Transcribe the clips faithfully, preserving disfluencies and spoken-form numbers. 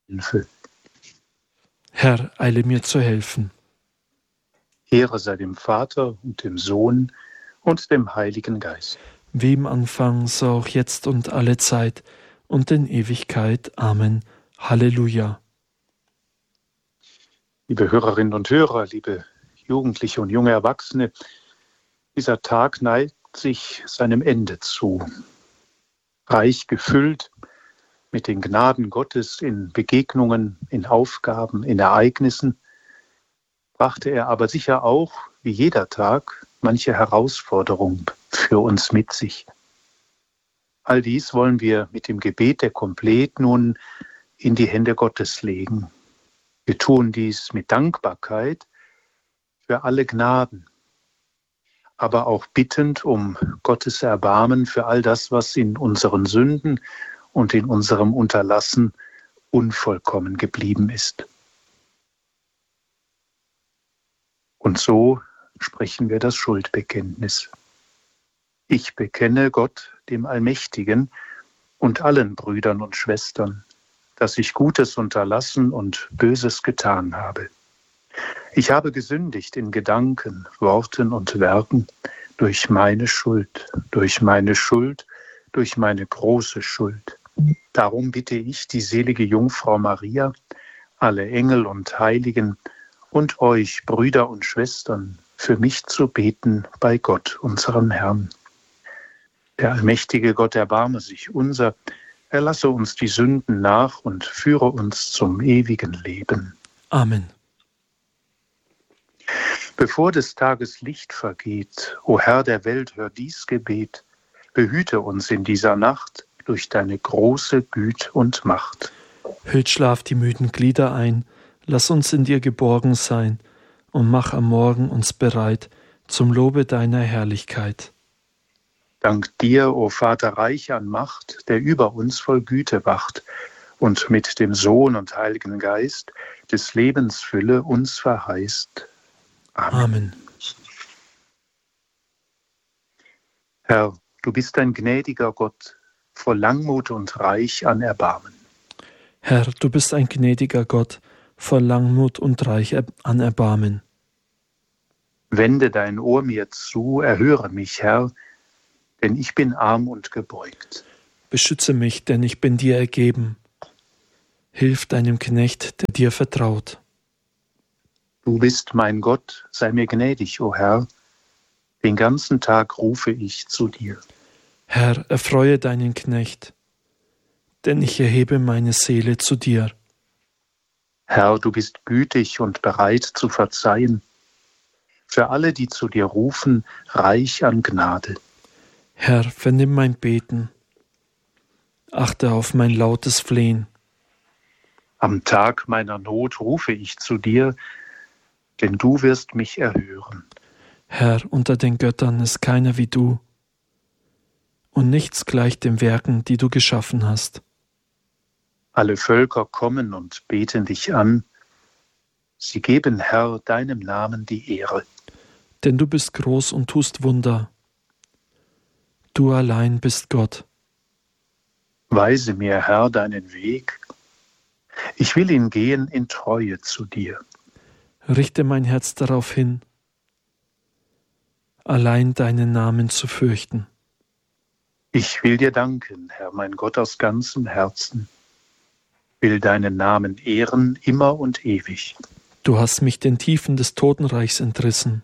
Hilfe. Herr, eile mir zu helfen. Ehre sei dem Vater und dem Sohn und dem Heiligen Geist. Wie im Anfang, so auch jetzt und alle Zeit und in Ewigkeit. Amen. Halleluja. Liebe Hörerinnen und Hörer, liebe Jugendliche und junge Erwachsene, dieser Tag neigt sich seinem Ende zu. Reich gefüllt mit den Gnaden Gottes in Begegnungen, in Aufgaben, in Ereignissen, brachte er aber sicher auch, wie jeder Tag, manche Herausforderung für uns mit sich. All dies wollen wir mit dem Gebet der Komplet nun in die Hände Gottes legen. Wir tun dies mit Dankbarkeit für alle Gnaden, aber auch bittend um Gottes Erbarmen für all das, was in unseren Sünden und in unserem Unterlassen unvollkommen geblieben ist. Und so sprechen wir das Schuldbekenntnis. Ich bekenne Gott, dem Allmächtigen, und allen Brüdern und Schwestern, dass ich Gutes unterlassen und Böses getan habe. Ich habe gesündigt in Gedanken, Worten und Werken durch meine Schuld, durch meine Schuld, durch meine große Schuld. Darum bitte ich die selige Jungfrau Maria, alle Engel und Heiligen und euch, Brüder und Schwestern, für mich zu beten bei Gott, unserem Herrn. Der allmächtige Gott erbarme sich unser, er lasse uns die Sünden nach und führe uns zum ewigen Leben. Amen. Bevor des Tages Licht vergeht, o Herr der Welt, hör dies Gebet, behüte uns in dieser Nacht durch deine große Güte und Macht. Hüllt Schlaf die müden Glieder ein, lass uns in dir geborgen sein und mach am Morgen uns bereit zum Lobe deiner Herrlichkeit. Dank dir, o Vater reich an Macht, der über uns voll Güte wacht und mit dem Sohn und Heiligen Geist des Lebens Fülle uns verheißt. Amen. Amen. Herr, du bist ein gnädiger Gott, voll Langmut und reich an Erbarmen. Herr, du bist ein gnädiger Gott, voll Langmut und reich an Erbarmen. Wende dein Ohr mir zu, erhöre mich, Herr, denn ich bin arm und gebeugt. Beschütze mich, denn ich bin dir ergeben. Hilf deinem Knecht, der dir vertraut. Du bist mein Gott, sei mir gnädig, o Herr. Den ganzen Tag rufe ich zu dir. Herr, erfreue deinen Knecht, denn ich erhebe meine Seele zu dir. Herr, du bist gütig und bereit zu verzeihen. Für alle, die zu dir rufen, reich an Gnade. Herr, vernimm mein Beten. Achte auf mein lautes Flehen. Am Tag meiner Not rufe ich zu dir, denn du wirst mich erhören. Herr, unter den Göttern ist keiner wie du, und nichts gleicht den Werken, die du geschaffen hast. Alle Völker kommen und beten dich an. Sie geben, Herr, deinem Namen die Ehre. Denn du bist groß und tust Wunder. Du allein bist Gott. Weise mir, Herr, deinen Weg. Ich will ihn gehen in Treue zu dir. Richte mein Herz darauf hin, allein deinen Namen zu fürchten. Ich will dir danken, Herr, mein Gott, aus ganzem Herzen. Will deinen Namen ehren, immer und ewig. Du hast mich den Tiefen des Totenreichs entrissen.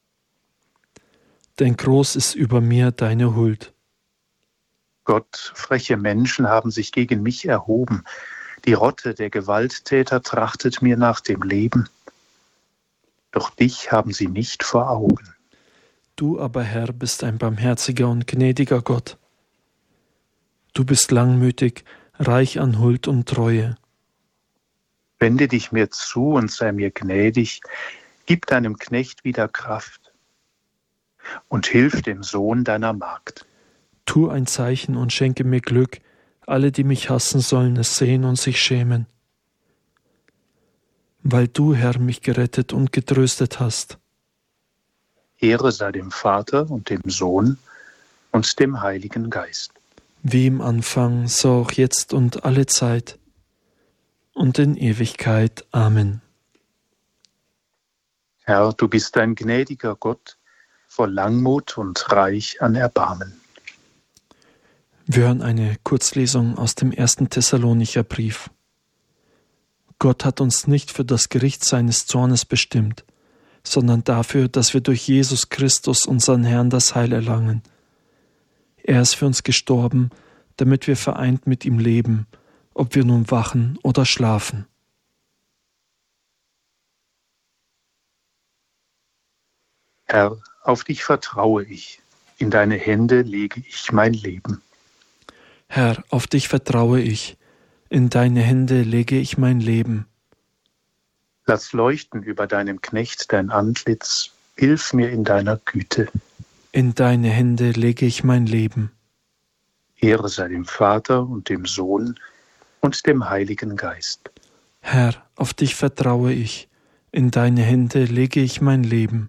Denn groß ist über mir deine Huld. Gott, freche Menschen haben sich gegen mich erhoben. Die Rotte der Gewalttäter trachtet mir nach dem Leben. Doch dich haben sie nicht vor Augen. Du aber, Herr, bist ein barmherziger und gnädiger Gott. Du bist langmütig, reich an Huld und Treue. Wende dich mir zu und sei mir gnädig, gib deinem Knecht wieder Kraft und hilf dem Sohn deiner Magd. Tu ein Zeichen und schenke mir Glück, alle, die mich hassen, sollen es sehen und sich schämen. Weil du, Herr, mich gerettet und getröstet hast. Ehre sei dem Vater und dem Sohn und dem Heiligen Geist. Wie im Anfang, so auch jetzt und alle Zeit und in Ewigkeit. Amen. Herr, du bist ein gnädiger Gott, voll Langmut und reich an Erbarmen. Wir hören eine Kurzlesung aus dem ersten Thessalonicher Brief. Gott hat uns nicht für das Gericht seines Zornes bestimmt, sondern dafür, dass wir durch Jesus Christus, unseren Herrn, das Heil erlangen. Er ist für uns gestorben, damit wir vereint mit ihm leben, ob wir nun wachen oder schlafen. Herr, auf dich vertraue ich, in deine Hände lege ich mein Leben. Herr, auf dich vertraue ich, in deine Hände lege ich mein Leben. Lass leuchten über deinem Knecht dein Antlitz, hilf mir in deiner Güte. In deine Hände lege ich mein Leben. Ehre sei dem Vater und dem Sohn und dem Heiligen Geist. Herr, auf dich vertraue ich, in deine Hände lege ich mein Leben.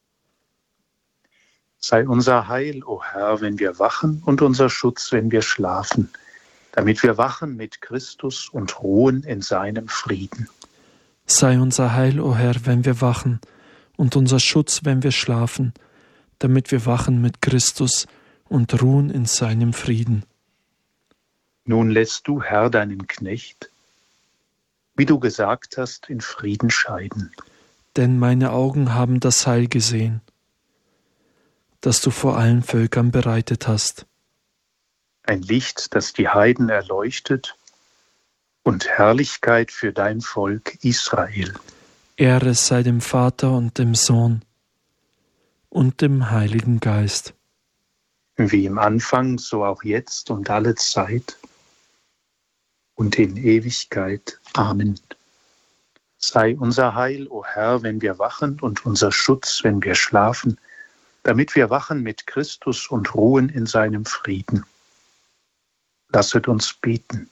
Sei unser Heil, o Herr, wenn wir wachen, und unser Schutz, wenn wir schlafen, damit wir wachen mit Christus und ruhen in seinem Frieden. Sei unser Heil, o Herr, wenn wir wachen, und unser Schutz, wenn wir schlafen, damit wir wachen mit Christus und ruhen in seinem Frieden. Nun lässt du, Herr, deinen Knecht, wie du gesagt hast, in Frieden scheiden. Denn meine Augen haben das Heil gesehen, das du vor allen Völkern bereitet hast. Ein Licht, das die Heiden erleuchtet, und Herrlichkeit für dein Volk Israel. Ehre sei dem Vater und dem Sohn und dem Heiligen Geist. Wie im Anfang, so auch jetzt und alle Zeit und in Ewigkeit. Amen. Sei unser Heil, o Herr, wenn wir wachen, und unser Schutz, wenn wir schlafen, damit wir wachen mit Christus und ruhen in seinem Frieden. Lasset uns beten.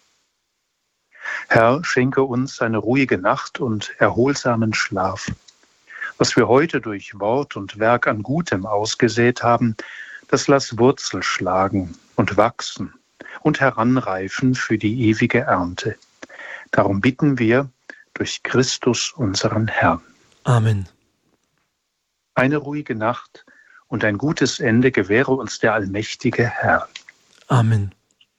Herr, schenke uns eine ruhige Nacht und erholsamen Schlaf. Was wir heute durch Wort und Werk an Gutem ausgesät haben, das lass Wurzel schlagen und wachsen und heranreifen für die ewige Ernte. Darum bitten wir durch Christus unseren Herrn. Amen. Eine ruhige Nacht und ein gutes Ende gewähre uns der allmächtige Herr. Amen.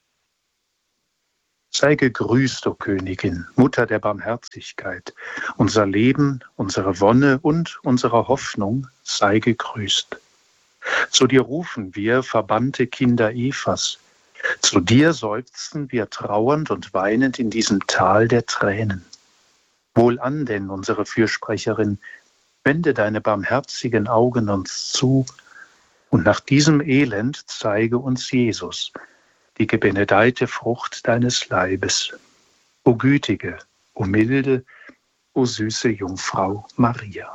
Sei gegrüßt, o Königin, Mutter der Barmherzigkeit. Unser Leben, unsere Wonne und unsere Hoffnung sei gegrüßt. Zu dir rufen wir, verbannte Kinder Evas. Zu dir seufzen wir trauernd und weinend in diesem Tal der Tränen. Wohlan denn, unsere Fürsprecherin, wende deine barmherzigen Augen uns zu und nach diesem Elend zeige uns Jesus, die gebenedeite Frucht deines Leibes. O gütige, o milde, o süße Jungfrau Maria.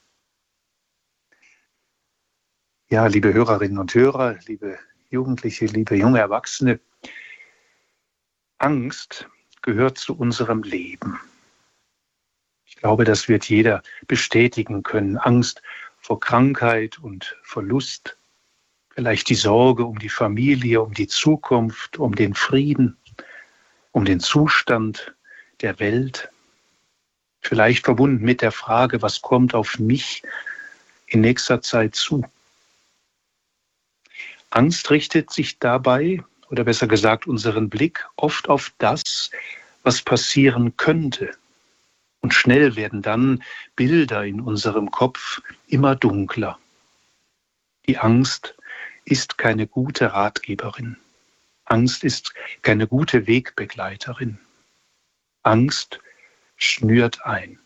Ja, liebe Hörerinnen und Hörer, liebe Jugendliche, liebe junge Erwachsene, Angst gehört zu unserem Leben. Ich glaube, das wird jeder bestätigen können. Angst vor Krankheit und Verlust, vielleicht die Sorge um die Familie, um die Zukunft, um den Frieden, um den Zustand der Welt. Vielleicht verbunden mit der Frage, was kommt auf mich in nächster Zeit zu? Angst richtet sich dabei, oder besser gesagt unseren Blick, oft auf das, was passieren könnte. Und schnell werden dann Bilder in unserem Kopf immer dunkler. Die Angst ist keine gute Ratgeberin. Angst ist keine gute Wegbegleiterin. Angst schnürt ein.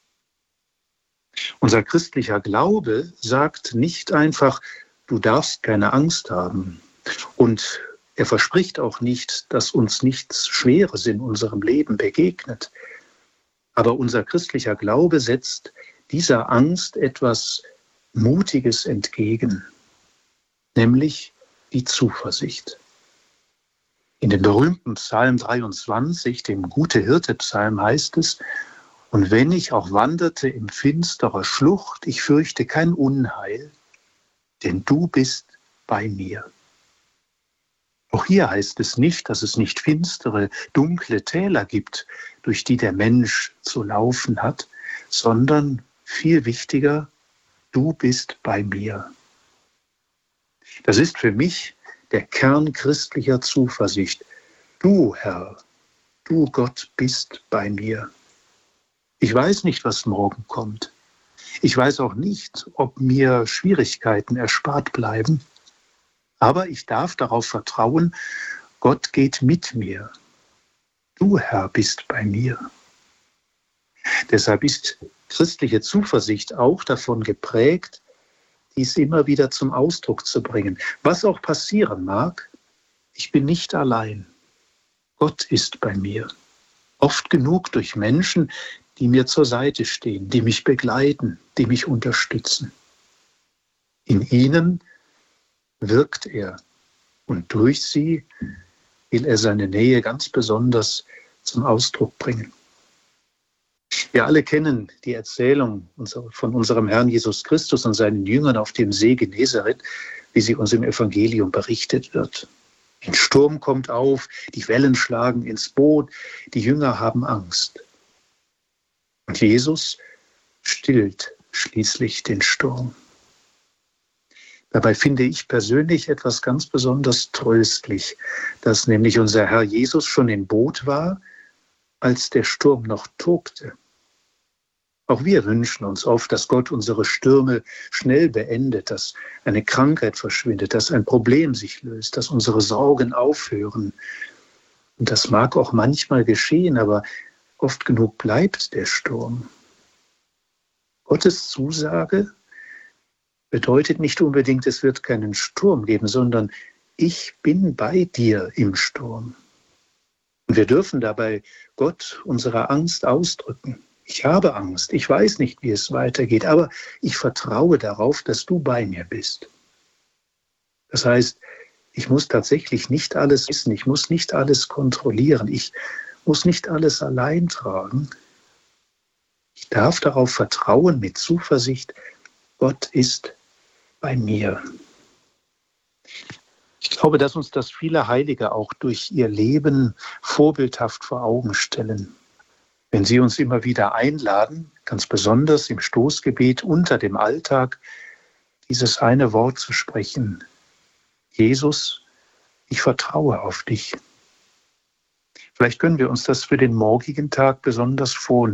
Unser christlicher Glaube sagt nicht einfach, du darfst keine Angst haben. Und er verspricht auch nicht, dass uns nichts Schweres in unserem Leben begegnet. Aber unser christlicher Glaube setzt dieser Angst etwas Mutiges entgegen, nämlich die Zuversicht. In dem berühmten Psalm dreiundzwanzig, dem Gute-Hirte-Psalm, heißt es: Und wenn ich auch wanderte in finsterer Schlucht, ich fürchte kein Unheil, denn du bist bei mir. Auch hier heißt es nicht, dass es nicht finstere, dunkle Täler gibt, durch die der Mensch zu laufen hat, sondern viel wichtiger, du bist bei mir. Das ist für mich der Kern christlicher Zuversicht. Du, Herr, du Gott bist bei mir. Ich weiß nicht, was morgen kommt. Ich weiß auch nicht, ob mir Schwierigkeiten erspart bleiben. Aber ich darf darauf vertrauen, Gott geht mit mir. Du, Herr, bist bei mir. Deshalb ist christliche Zuversicht auch davon geprägt, dies immer wieder zum Ausdruck zu bringen. Was auch passieren mag, ich bin nicht allein. Gott ist bei mir. Oft genug durch Menschen, die mir zur Seite stehen, die mich begleiten, die mich unterstützen. In ihnen wirkt er und durch sie will er seine Nähe ganz besonders zum Ausdruck bringen. Wir alle kennen die Erzählung von unserem Herrn Jesus Christus und seinen Jüngern auf dem See Genezareth, wie sie uns im Evangelium berichtet wird. Ein Sturm kommt auf, die Wellen schlagen ins Boot, die Jünger haben Angst. Und Jesus stillt schließlich den Sturm. Dabei finde ich persönlich etwas ganz besonders tröstlich, dass nämlich unser Herr Jesus schon im Boot war, als der Sturm noch tobte. Auch wir wünschen uns oft, dass Gott unsere Stürme schnell beendet, dass eine Krankheit verschwindet, dass ein Problem sich löst, dass unsere Sorgen aufhören. Und das mag auch manchmal geschehen, aber oft genug bleibt der Sturm. Gottes Zusage bedeutet nicht unbedingt, es wird keinen Sturm geben, sondern ich bin bei dir im Sturm. Und wir dürfen dabei Gott unsere Angst ausdrücken. Ich habe Angst, ich weiß nicht, wie es weitergeht, aber ich vertraue darauf, dass du bei mir bist. Das heißt, ich muss tatsächlich nicht alles wissen, ich muss nicht alles kontrollieren, ich muss nicht alles allein tragen. Ich darf darauf vertrauen mit Zuversicht, Gott ist bei mir. Ich glaube, dass uns das viele Heilige auch durch ihr Leben vorbildhaft vor Augen stellen. Wenn sie uns immer wieder einladen, ganz besonders im Stoßgebet unter dem Alltag, dieses eine Wort zu sprechen. Jesus, ich vertraue auf dich. Vielleicht können wir uns das für den morgigen Tag besonders vornehmen.